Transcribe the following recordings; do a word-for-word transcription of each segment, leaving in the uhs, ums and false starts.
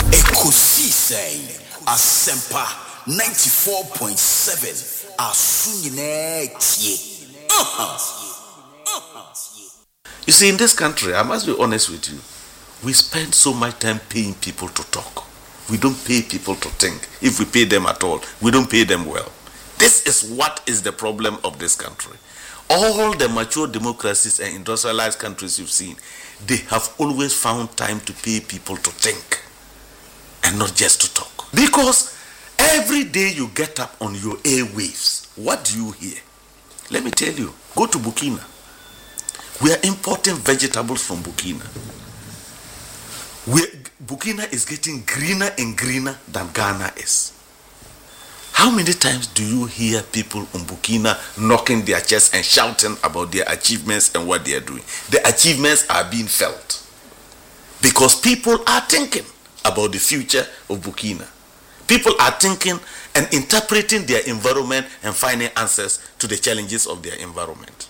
Ekosi say Asempa ninety-four point seven Asunyine tie. You see, in this country, I must be honest with you, we spend so much time paying people to talk. We don't pay people to think. If we pay them at all, we don't pay them well. This is what is the problem of this country. All the mature democracies and industrialized countries you've seen, they have always found time to pay people to think and not just to talk. Because every day you get up on your airwaves, what do you hear? Let me tell you, go to Burkina. We are importing vegetables from Burkina. We, Burkina is getting greener and greener than Ghana is. How many times do you hear people in Burkina knocking their chests and shouting about their achievements and what they are doing? The achievements are being felt because people are thinking about the future of Burkina. People are thinking and interpreting their environment and finding answers to the challenges of their environment.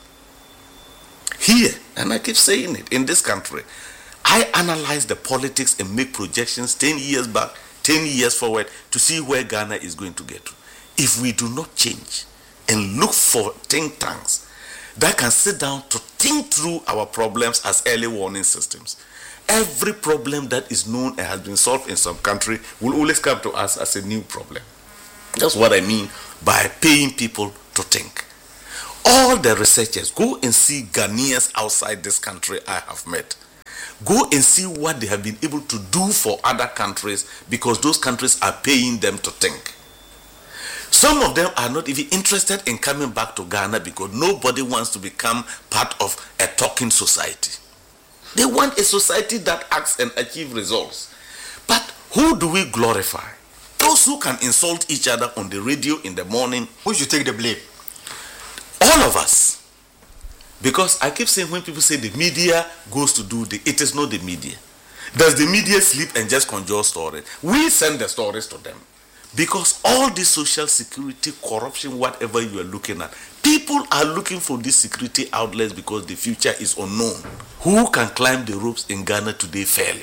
Here, and I keep saying it, in this country, I analyze the politics and make projections ten years back, ten years forward to see where Ghana is going to get to. If we do not change and look for think tanks that can sit down to think through our problems as early warning systems, every problem that is known and has been solved in some country will always come to us as a new problem. That's what I mean by paying people to think. All the researchers, go and see Ghanaians outside this country I have met. Go and see what they have been able to do for other countries because those countries are paying them to think. Some of them are not even interested in coming back to Ghana because nobody wants to become part of a talking society. They want a society that acts and achieves results. But who do we glorify? Those who can insult each other on the radio in the morning. Who should take the blame? All of us. Because I keep saying when people say the media goes to do the, it is not the media. Does the media sleep and just conjure stories? We send the stories to them. Because all this social security, corruption, whatever you are looking at, people are looking for these security outlets because the future is unknown. Who can climb the ropes in Ghana today fairly?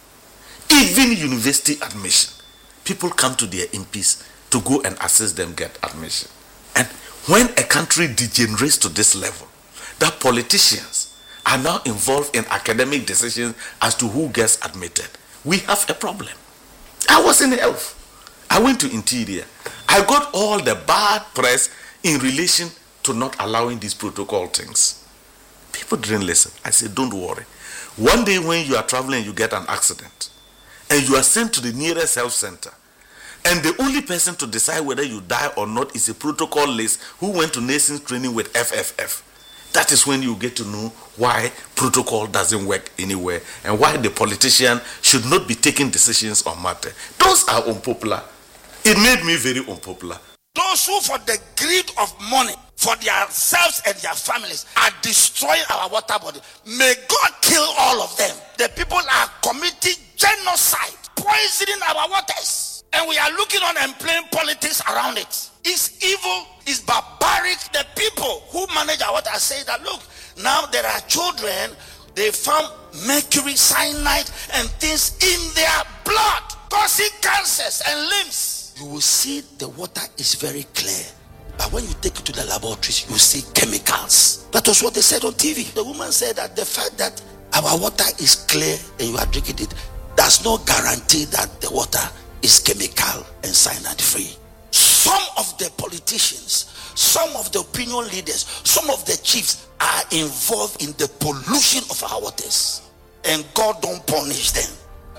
Even university admission. People come to their M Ps to go and assist them get admission. And when a country degenerates to this level, that politicians are now involved in academic decisions as to who gets admitted, we have a problem. I was in health. I went to interior. I got all the bad press in relation to not allowing these protocol things. People didn't listen. I said, don't worry. One day when you are traveling, you get an accident, and you are sent to the nearest health center, and the only person to decide whether you die or not is a protocol list who went to nursing training with F F F. That is when you get to know why protocol doesn't work anywhere and why the politician should not be taking decisions on matter. Those are unpopular. It made me very unpopular. Those who, for the greed of money, for themselves and their families, are destroying our water body, may God kill all of them. The people are committing genocide, poisoning our waters, and we are looking on and playing politics around it. It's evil, it's barbaric. The people who manage our water say that, look, now there are children, they found mercury, cyanide, and things in their blood, causing cancers and limbs. You will see the water is very clear. But when you take it to the laboratories, you see chemicals. That was what they said on T V. The woman said that the fact that our water is clear and you are drinking it does not guarantee that the water is chemical and cyanide free. Some of the politicians, some of the opinion leaders, some of the chiefs are involved in the pollution of our waters. And God don't punish them.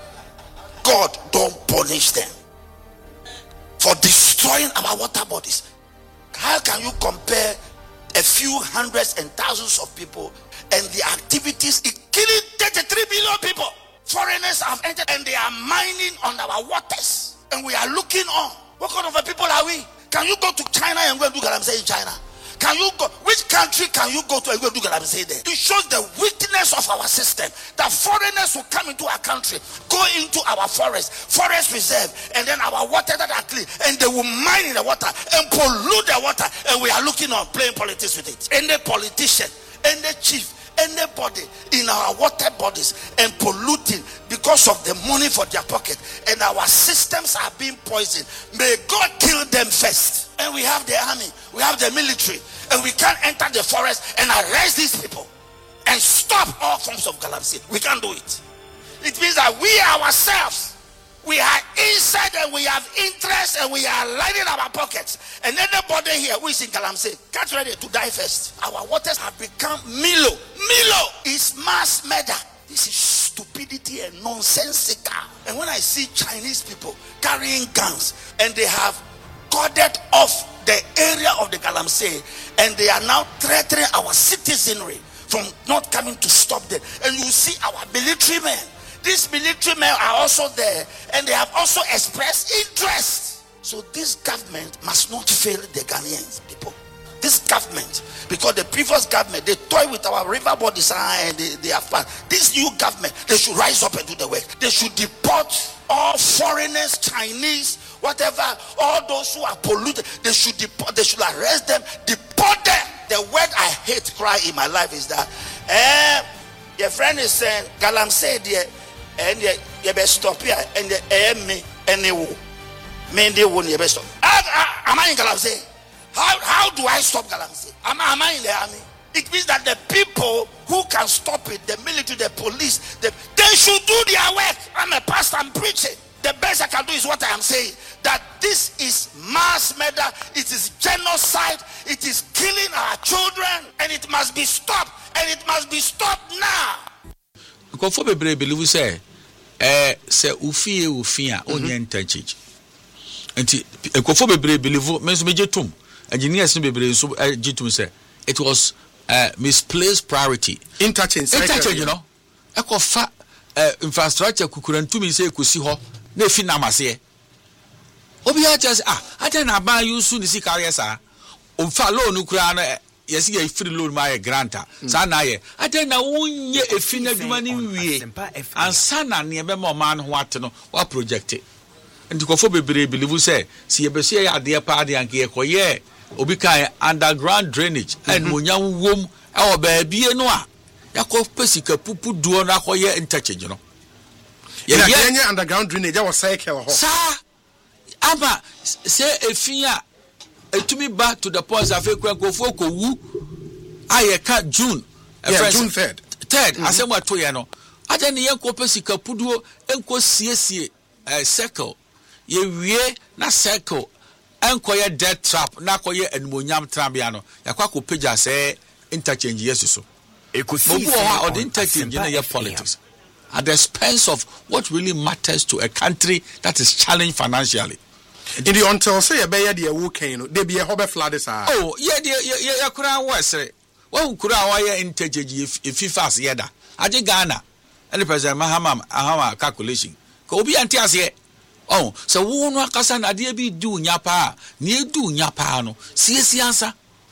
God don't punish them for destroying our water bodies. How can you compare a few hundreds and thousands of people and the activities in killing thirty-three billion people? Foreigners have entered and they are mining on our waters, and we are looking on. What kind of a people are we? Can you go to China and go and do galamsey in China? Can you go? Which country can you go to and go and do galamsey there? It shows the weakness of our system. That foreigners will come into our country, go into our forest, forest reserve, and then our water that are clean, and they will mine in the water and pollute the water, and we are looking on playing politics with it. Any politician, any chief, anybody in our water bodies and polluting because of the money for their pocket, and our systems are being poisoned. May God kill them first. And we have the army, we have the military, and we can't enter the forest and arrest these people and stop all forms of galamsey. We can't do it. It means that we ourselves, we are inside and we have interest and we are lining our pockets. And anybody here who is in galamsey, get ready to die first. Our waters have become Milo. Milo is mass murder. This is stupidity and nonsensical. And when I see Chinese people carrying guns and they have corded off the area of the galamsey and they are now threatening our citizenry from not coming to stop them. And you see our military men. These military men are also there and they have also expressed interest. So this government must not fail the Ghanaians people. This government, because the previous government, they toy with our river bodies and they, they have fun. This new government, they should rise up and do the work. They should deport all foreigners, Chinese, whatever, all those who are polluted. They should deport, they should arrest them, deport them. The word I hate cry in my life is that eh, your friend is saying galamsey there and you best stop here and the eh me and they will me they won't you best stop. Am I in galamsey? How how do I stop galamsey? Am, am I in the army? It means that the people who can stop it, the military, the police, the, they should do their work. I'm a pastor, I'm preaching. The best I can do is what I am saying. That this is mass murder, it is genocide, it is killing our children, and it must be stopped, and it must be stopped now. Because for people believe we say, eh, say ufi ufia only interchange. And because for people believe me so me jetum. Engineers no be so jetum say it was uh, misplaced priority. Interchange, interchange, you know. Eko fa uh, infrastructure kukurantumi say kusi ho na efi na amase. Obi ya just ah, ata na ban yusu ni sika yesa. Omfa loan kura na yesi ya free loan ma ye granta. Sa na ye. Ata na wonye efi na dwuma ni wie. Ansa na ne be ma man ho ate no wa project. Nti kofo bebre believe say si ye be se ya de pa de anke ye koye obi kan underground drainage and monyam wom e o ba bie no a yakọ pesika pupu duo na koye interchange no ye ye underground drainage ya wo cycle ho sa aba se efia etumi ba to the point of ekwankofo ko wu ayeka June yeah, June third third asem ato ye no aja ne yenko pesika puduo enko siesie eh, circle ye wie na circle enkoye death trap na koye enmonyam trabia no yakwa ko page say interchange yesuso ekosi or the interchange in your politics at the expense of what really matters to a country that is challenged financially. In the until say be ya de wo kan no de be ho be flood sa oh yeah de ya kura wa sere wa kura wa ya interchange if fast ye da age Ghana and the president Mahama ahama calculation ko obi anti ase. Oh, so wo no akasa na de bi du nyapa ne du nyapa no siesi ansa.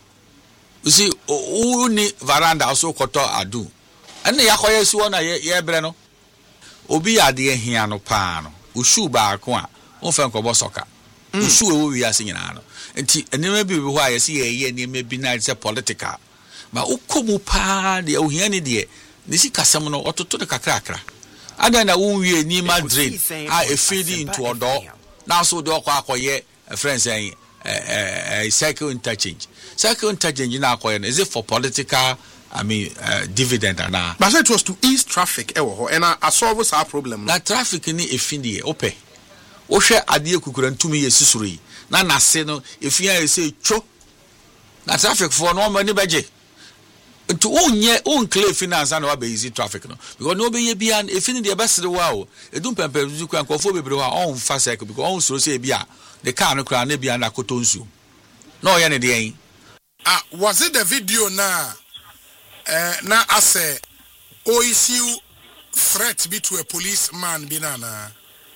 You see o ni veranda so koto adu ene yakoye si wona ye bre no obi ade ahia no pa no ushu ba ko a won fa nkobo soka ushu e wo wi ase nyina no enti enema bi bi ho a yesi ye ye enema bi na se political ma ukomu pa de ohia ni de ni si kasam no ototo de kakra kakra ada na wonwie ni Madrid a e feed into odo now so de okwa akoye friends eh eh cycle interchange cycle interchange na akoye is it for political I mean uh, dividend na but it was to ease traffic e wo ho and I solve our problem na traffic ni e findie ope wo hwe ade ekukura ntumi ye sisuru yi na na se no efia ye se tcho na traffic for no mani beje to onye on clear finance and wa be easy traffic no because no be ye bia e fini de be sere wa o edum pempe zu kwa nkofo bebre wa on fa cycle because on so say bia the car no kra na bia na kotonsu no ye ne de yin ah was it the video na eh na ase o issue threat be to a policeman binana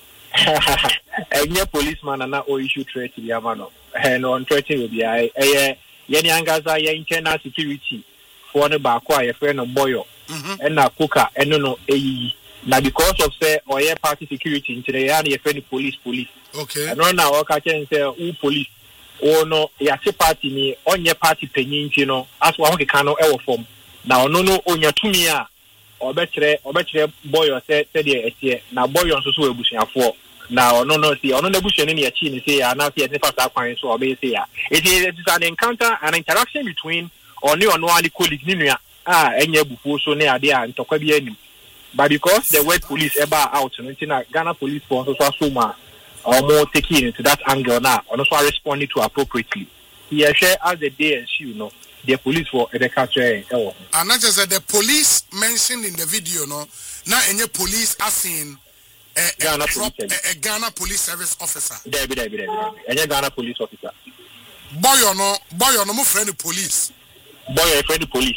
a policeman and o issue threat bi amano and on threatening will be eh ye ye ni angaza ye internal security for the back a your friend of boyo and na kuka and no eyi na because of say or your party security into the area your friend police police okay and no na o ka chen say who police o no ya se party ni on your party penyin ti no as wa ho ke kan no e wo form na ono no onya tumi a obekere obekere boyo se se de etie na boyo nso so ebusuafo na ono no si ono na busuane ne yachi ne se ya na se ne fasa kwan so obe se ya it is an encounter an interaction between oni ono ali colleague ni nua ah enye bufuo so ne ade a ntokwa bi anim but because the word police eba out no ntina Ghana police force so asoma or more taking into that angle now or also responding to appropriately here share as the day and you know the police for the country and not just the police mentioned in the video no now any police as in a, a, Ghana, prop, police a, a Ghana police service officer there be there be there any Ghana police officer boy or no boy or no more friend police boy or friend police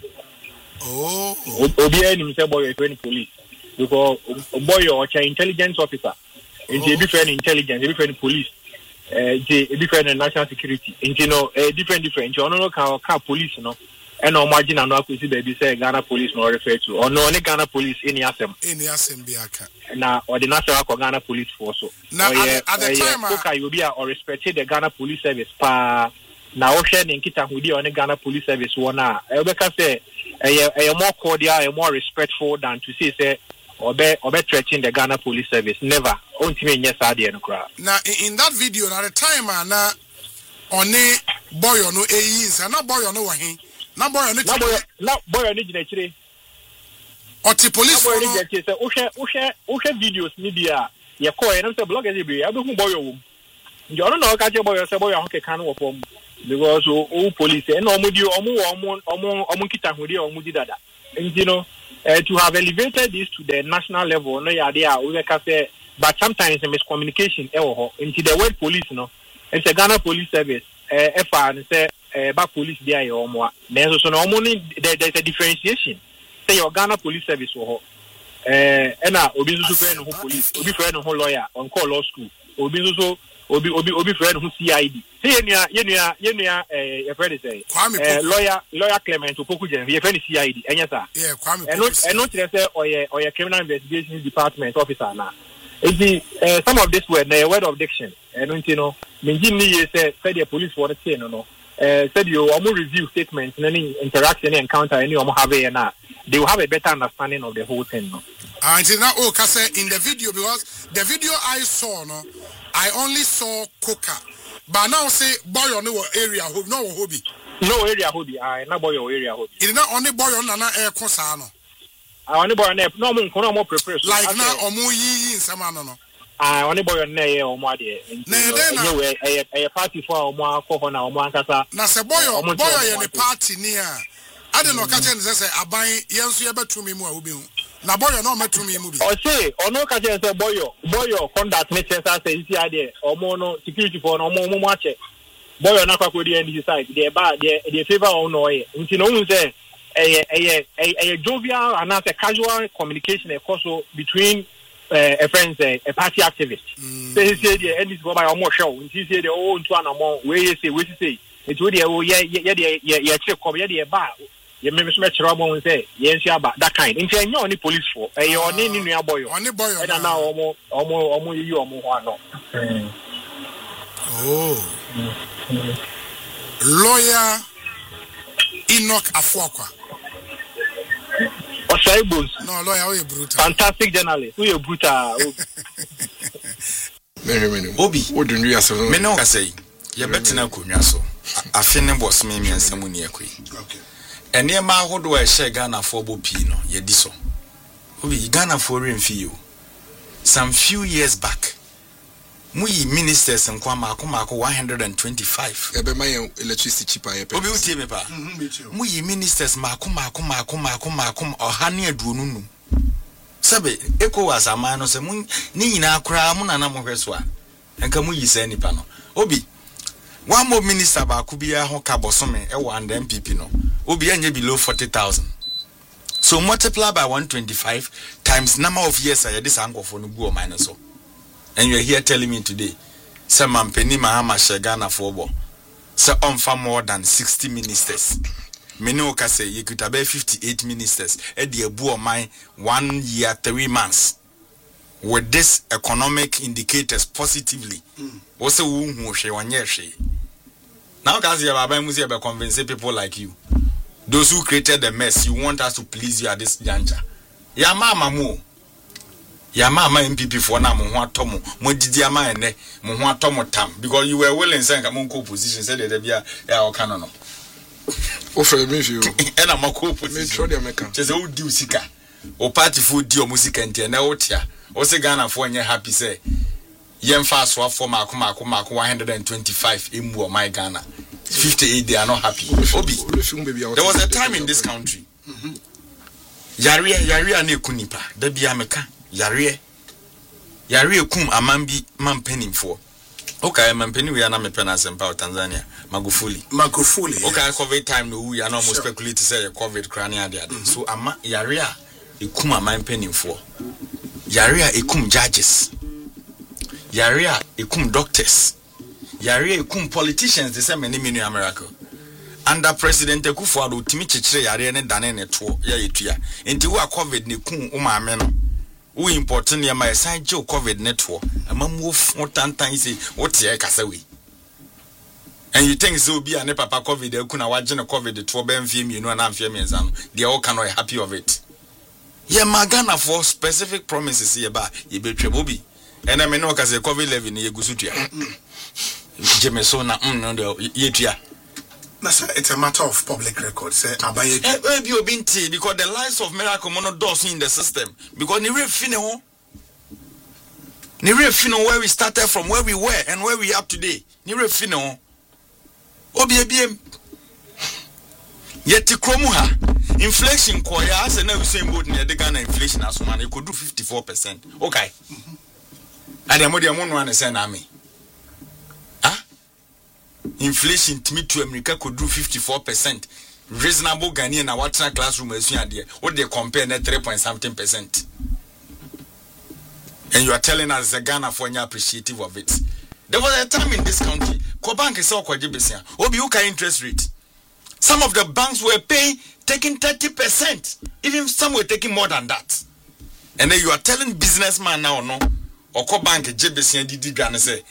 oh obi any say boy or friend police because boy or intelligence officer and a different intelligence, a different police, a different national security, and you know, a different different. You know, car car police, you know, and no margin and no see baby say Ghana police no refer to, or no only Ghana police in Yasem. In Yasem Biaka. Now, or the national Ghana police force. Now, at the time, okay, you be or respected the Ghana police service. Pa now, Ocean in Kita who on the Ghana police service one. I can say a more cordial, a more respectful than to say say. Or be or be threatening the Ghana police service. Never. Ultimately, yes, I did. Now, in that video, at the time, na only boy or no ains, and not boy or no wahin, not boy or no boy, not boy or no actually. Or the police boy, Osha, Osha, Osha videos, media, your coin, and the blog every day. I don't boy. You don't know, catch your boy or say boy, okay, can of them because all police and no moody or more or more or more or monkita hoodie or moody dada. And you know. Uh, to have elevated this to the national level, no idea, we can say, but sometimes a miscommunication, eh, into the word police, no, it's a Ghana police service, eh, F R and say, eh, back police there or more. There's also no money, there's a differentiation. Say your Ghana police service or eh, and now, Obi friend who police, Obi friend who lawyer on call law school, Obi so, Obi Obi Obi friend who C I D. Say, yeah, yeah, yeah, yeah, eh, a friend say, lawyer, lawyer Clement to Pokujan, your friend is C I D, and yes, sir. Yeah, Kwame. And not, and not say, or your, or your criminal investigation department officer now. It's the, uh, some of this word, the word of diction, and don't you know, Minjini said, said the police for the scene, no, uh, said you almost review statements, and any interaction, any encounter, any of have a now, they will have a better understanding of the whole thing, no. And now, oh, Kase, in the video, because the video I saw, no, I only saw Coca. But now say boy on no area, no hobby. No area hobby. I na boy area hobby. It is not only boy on na air consano. I only boy on no more no more prepare. Like now or more ye in some no. I only boy on na or more there. Anyway, a party for or more for na or more kasa. Na se boy boy on party near. I don't know catch and say aban yensu ye betu me mu a obi hu. Na boy no metu me mu bi. O say o no catch and say boy boy conduct me say say isi ade o mo no security for no mo mo ache. Boy na kwakwo di end side. They ba they they favor on no e. Nti no hu say eh eh eh jovial and a casual communication e also between uh, a friends uh, a party activist. Mm. Say say the end is go by almost show. Nti say the oh ntu anamo we say we say it we dey oh yeah yeah yeah yeah check come yeah dey ba ye me me chira mo say ye nsia ba that kind. Nti enye oni police for eh ye oni ni nua boy. Oni boy. E na na omo omo omo yi omo ho ano. Oh. Mm. Lawyer Enoch Afuakwa. Osai Bones. No, lawyer, we brutal. Fantastic journalist. We brutal. Many, many. Obi, what do you say? Me no say. You better na kunwa so. Afene boss me me ansemu ne akui. Okay. Ene ma hodo e share Ghana for bo pi no, ye di so. Obi Ghana for remfi you. Some few years back. Muyi ministers and kwa mako mako one hundred twenty-five. Ebe ma electricity cheaper yepe. Obi utie me pa. Muyi ministers mako mako mako mako mako ohane aduonu nu. Sabe eko wasama no se mun ni nyina akra mu nana mo hweso a. Enka muyi se nipa no. Obi one more minister ba ku bia ho ka bosome e wa and M P P no. Obi anye below forty thousand. So multiply by one hundred twenty-five times number of years I this angofo no gu o minus so. And you're here telling me today, some Mampeni Mahama Shagana Fobo, so on far more than sixty ministers. Menoka say you could have fifty-eight ministers at the Abu of mine one year, three months. With this economic indicators positively, also who she one year she. Now, because you have a convince people like you. those who created the mess, you want us to please you at this juncture. Ya mama mo. Ya mama M P P for na mo ho atomo. Mo didi ama ene, mo ho atomo tam because you were willing say come on position say there bia ya o kana no. O fe me fi o. E na mo ko position. Me tro de meka. Chese o di usika. O party fu di o musika ntia na o tia. O se Ghana for nye happy say yen fa so for mako mako mako one hundred twenty-five emu o my Ghana. fifty-eight they are not happy. Obi. There was a time in this country. Mhm. Yare yare na ekunipa. Da bia meka yare yare kum amambi mampenim for. Okay, mampeni we are na mepena sempa Tanzania. Magufuli. Magufuli. Okay, COVID time no we are not more speculate to say COVID crania there. So ama yare ekum amampenim for. Yare ekum judges. Yare ekum doctors. Yare ekum politicians the same in America. Under President Akufo-Addo timi chichire yare ne dane ne to ya yetua. Enti wo COVID ne kum o ma me no. Wo important ya my side jo COVID ne to. Amamu fotantan say what ye kasa we. And you think so be an papa COVID e kuna waje ne COVID to be mfie mienu na mfie mienza no. They all cannot happy of it. Ye magana for specific promises ye ba ye betwe bobi. And I know kase COVID eleven ye gusutua. Jemeso na mm no yetua. It's a matter of public record. Say abaye. Eh bi obi nti because the lives of miracle mono doors in the system because ni re fine ho. Ni re fine where we started from, where we were and where we are today. Ni re fine ho. Obi ebiem. Yeti kromu ha. Inflation koya as na we say both near the Ghana inflation as man e could do fifty-four percent. Okay. And the modern one one say na me. Ah? Inflation to to America could do fifty-four percent. Reasonable Ghanaian na what classroom as you there. What they compare net three point something percent. And you are telling us the Ghana for any appreciative of it. There was a time in this country, ko bank is all kwajibesia. Obi uka interest rate. Some of the banks were paying taking thirty percent. Even some were taking more than that. And then you are telling businessman now no or ko bank jebesia didi Ghana say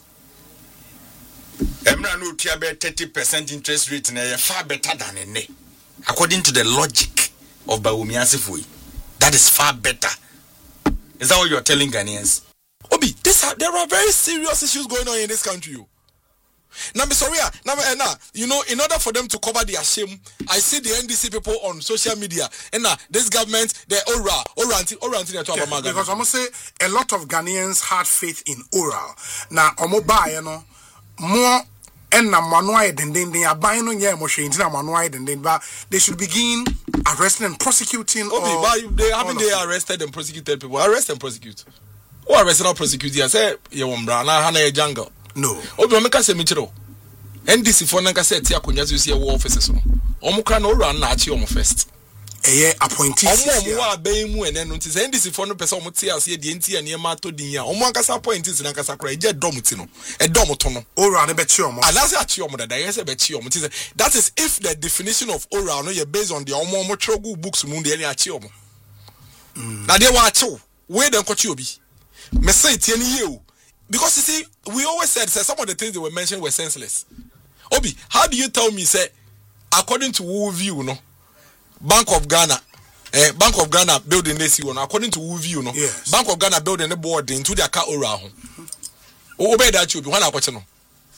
Emra no tia be thirty percent interest rate na far better than ene. According to the logic of Bawumia Asifui, that is far better. Is that what you are telling Ghanaians? Obi, this are, there are very serious issues going on in this country. Now, Mister Ria, now, now, you know, in order for them to cover their shame, I see the N D C people on social media, and now this government, they Ora, Ora, Ora, Ora, because I must say a lot of Ghanaians had faith in Oral. Now, Omoba, you know, more. And na manuai den den den aban no nya mo hwe ntina manuai den den ba they should begin arresting and prosecuting. Obi, but they haven't they arrested and prosecuted people. Arrest and prosecute. Who arrested and prosecute? I say ye wombra na ha na ye jungle. No. Obi make say mitiro. N D C for na ka say ti akonya so see war offices no. Omo kra na owura na achi omo first. Eye appointees. Omo omo aban mu ene no nti say N D C for no person omo ti ase de nti ane ma to din ya. Omo ankasa appointees na ankasa kra eje dom ti no. E dom to no. Owura na be chi omo. Alase achi omo da yes be chi omo. That is if the definition of owura no you based on the omo omo trogu books mu de achi omo. Na dey wa achi we den kwachi obi. Me say tie ni ye. Because you see, we always said say, some of the things they were mentioned were senseless. Obi, how do you tell me, say, according to who view, no, Bank of Ghana, eh, Bank of Ghana building this one, according to who view, no, yes. Bank of Ghana building the board into their car around. Obey that you be one question, no.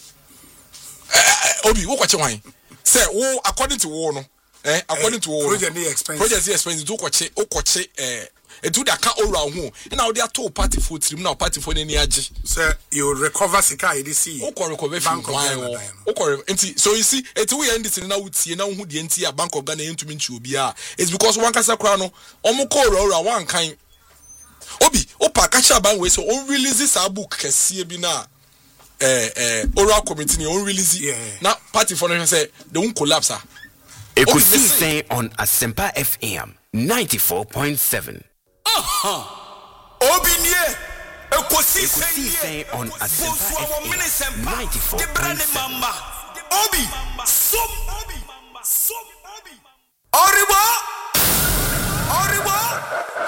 Obi, what question why? Say, oh, according to who, no, eh, according to who, project expense, project expense, do kwache, o kwache, eh. Etu da ka ora ho na wo de ato party for trim na party for nani age say you recover sika E D C o ko recover bank of Ghana o ko enti so you see etu we N D C na wutie na hu de enti a Bank of Ghana entumi nchi obi a it's because one kasa kra no omo ko ora ora one kan obi o pa ka cha ban we so on release sa book kese bi na eh eh oral committee ni on release na party for no say they won't collapse ah Ekusi say on Asempa F M ninety-four point seven. Aha! Obinie! Ekusi say on Asempa F M ninety-four point seven. Obi! Som!